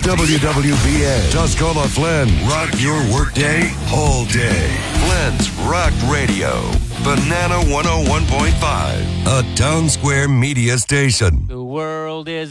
WWBN, Tuscola Flynn. Rock your workday all day. Flynn's Rock Radio. Banana 101.5. A Town Square media station. The world is